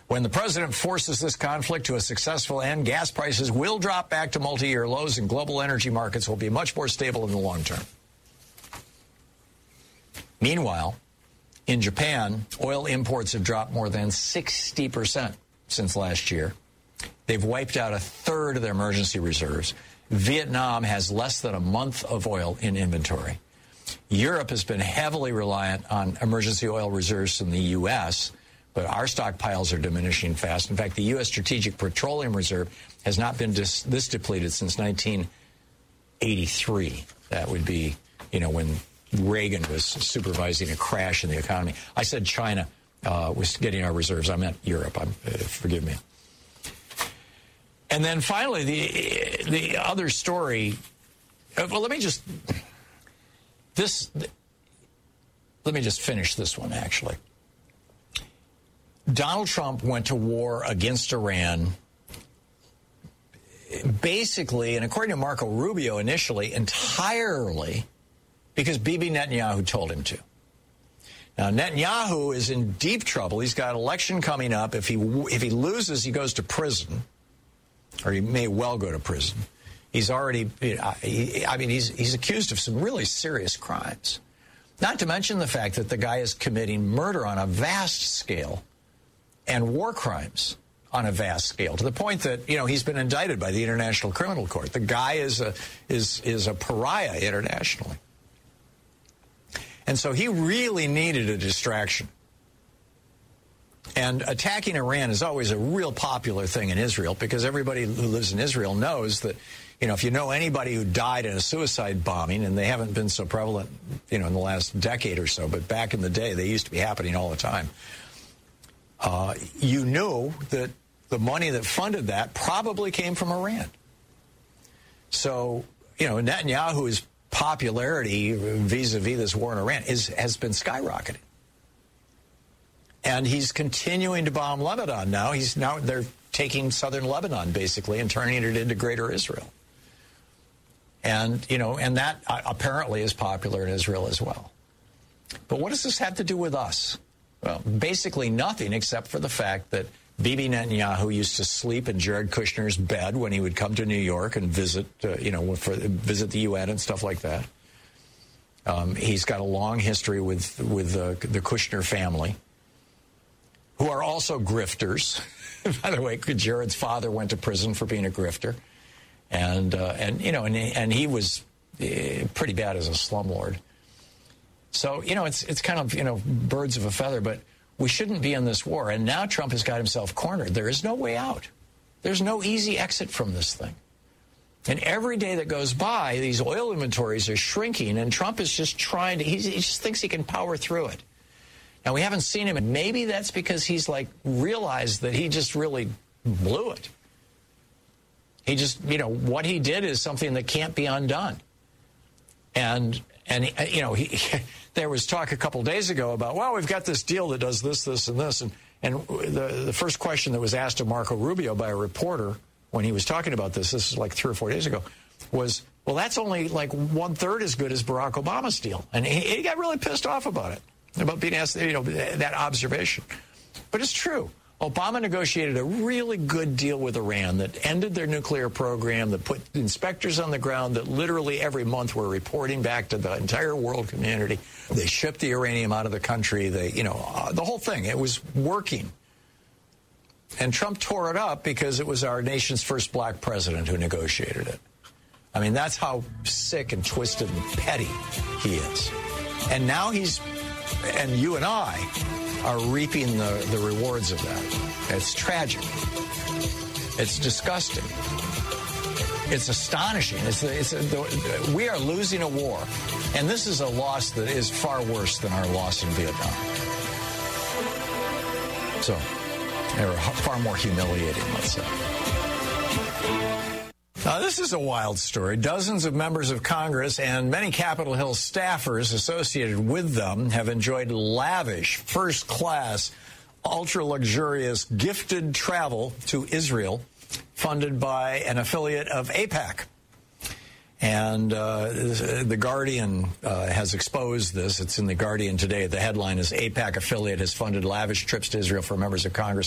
When the president forces this conflict to a successful end, gas prices will drop back to multi-year lows and global energy markets will be much more stable in the long term. Meanwhile, in Japan, oil imports have dropped more than 60% since last year. They've wiped out a third of their emergency reserves. Vietnam has less than a month of oil in inventory. Europe has been heavily reliant on emergency oil reserves from the U.S., but our stockpiles are diminishing fast. In fact, the U.S. Strategic Petroleum Reserve has not been this depleted since 1983. That would be, when Reagan was supervising a crash in the economy. I said China was getting our reserves. I meant Europe. Forgive me. And then finally, the other story. Well, let me just finish this one, actually. Donald Trump went to war against Iran basically, and according to Marco Rubio initially, entirely because Bibi Netanyahu told him to. Now, Netanyahu is in deep trouble. He's got an election coming up. If he loses, he goes to prison, or he may well go to prison. He's already, he's accused of some really serious crimes. Not to mention the fact that the guy is committing murder on a vast scale and war crimes on a vast scale, to the point that, he's been indicted by the International Criminal Court. The guy is a pariah internationally. And so he really needed a distraction. And attacking Iran is always a real popular thing in Israel, because everybody who lives in Israel knows that, if you know anybody who died in a suicide bombing, and they haven't been so prevalent, in the last decade or so, but back in the day, they used to be happening all the time. You knew that the money that funded that probably came from Iran. So, Netanyahu's popularity vis-a-vis this war in Iran has been skyrocketing. And he's continuing to bomb Lebanon now. They're taking southern Lebanon, basically, and turning it into greater Israel. And, and that apparently is popular in Israel as well. But what does this have to do with us? Well, basically nothing, except for the fact that Bibi Netanyahu used to sleep in Jared Kushner's bed when he would come to New York and visit, visit the UN and stuff like that. He's got a long history with the Kushner family, who are also grifters. By the way, Jared's father went to prison for being a grifter, and he was pretty bad as a slumlord. So, it's kind of, birds of a feather, but we shouldn't be in this war. And now Trump has got himself cornered. There is no way out. There's no easy exit from this thing. And every day that goes by, these oil inventories are shrinking, and Trump is just trying to, he just thinks he can power through it. Now, we haven't seen him, and maybe that's because he's realized that he just really blew it. He just, what he did is something that can't be undone. And there was talk a couple days ago about, well, we've got this deal that does this, this, and this. And the first question that was asked of Marco Rubio by a reporter when he was talking about this is 3 or 4 days ago, was, well, that's only 1/3 as good as Barack Obama's deal. And he got really pissed off about it, about being asked, that observation. But it's true. Obama negotiated a really good deal with Iran that ended their nuclear program, that put inspectors on the ground that literally every month were reporting back to the entire world community. They shipped the uranium out of the country. The whole thing, it was working. And Trump tore it up because it was our nation's first black president who negotiated it. I mean, that's how sick and twisted and petty he is. And now and you and I are reaping the rewards of that. It's tragic. It's disgusting. It's astonishing. We are losing a war, and this is a loss that is far worse than our loss in Vietnam. So, they're far more humiliating, let's say. Now, this is a wild story. Dozens of members of Congress and many Capitol Hill staffers associated with them have enjoyed lavish, first-class, ultra-luxurious, gifted travel to Israel, funded by an affiliate of AIPAC. And The Guardian has exposed this. It's in The Guardian today. The headline is, AIPAC affiliate has funded lavish trips to Israel for members of Congress.